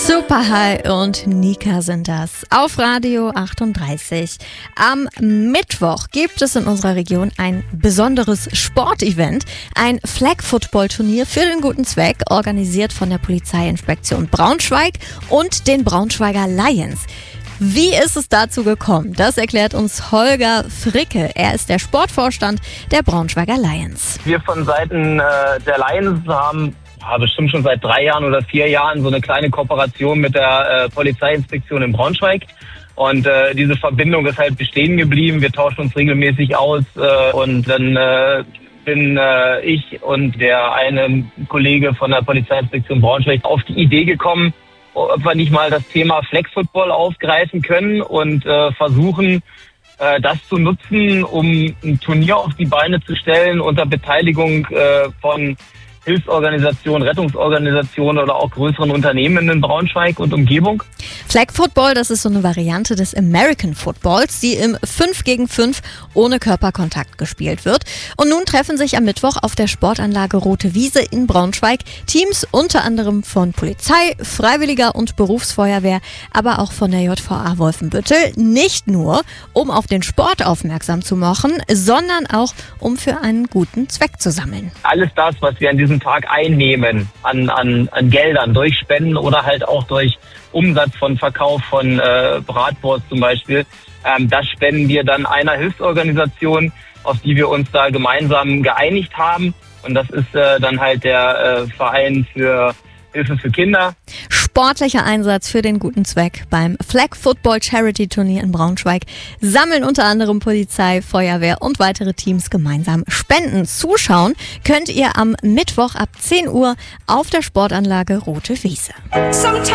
Superhigh und Nika sind das auf Radio 38. Am Mittwoch gibt es in unserer Region ein besonderes Sportevent, ein Flag-Football-Turnier für den guten Zweck, organisiert von der Polizeiinspektion Braunschweig und den Braunschweiger Lions. Wie ist es dazu gekommen? Das erklärt uns Holger Fricke. Er ist der Sportvorstand der Braunschweiger Lions. Wir von Seiten der Lions haben bestimmt schon seit 3 Jahren oder 4 Jahren so eine kleine Kooperation mit der Polizeiinspektion in Braunschweig. Und diese Verbindung ist halt bestehen geblieben. Wir tauschen uns regelmäßig aus und dann bin ich und der eine Kollege von der Polizeiinspektion Braunschweig auf die Idee gekommen, ob wir nicht mal das Thema Flag Football aufgreifen können und versuchen, das zu nutzen, um ein Turnier auf die Beine zu stellen unter Beteiligung von Hilfsorganisationen, Rettungsorganisationen oder auch größeren Unternehmen in Braunschweig und Umgebung. Flag Football, das ist so eine Variante des American Footballs, die im 5 gegen 5 ohne Körperkontakt gespielt wird. Und nun treffen sich am Mittwoch auf der Sportanlage Rote Wiese in Braunschweig Teams unter anderem von Polizei, Freiwilliger und Berufsfeuerwehr, aber auch von der JVA Wolfenbüttel. Nicht nur, um auf den Sport aufmerksam zu machen, sondern auch, um für einen guten Zweck zu sammeln. Alles das, was wir an diesem Tag einnehmen an Geldern durch Spenden oder halt auch durch Umsatz von Verkauf von Bratwurst zum Beispiel, das spenden wir dann einer Hilfsorganisation, auf die wir uns da gemeinsam geeinigt haben. Und das ist dann halt der Verein für Hilfe für Kinder. Sportlicher Einsatz für den guten Zweck beim Flag Football Charity Turnier in Braunschweig sammeln unter anderem Polizei, Feuerwehr und weitere Teams gemeinsam Spenden. Zuschauen könnt ihr am Mittwoch ab 10 Uhr auf der Sportanlage Rote Wiese.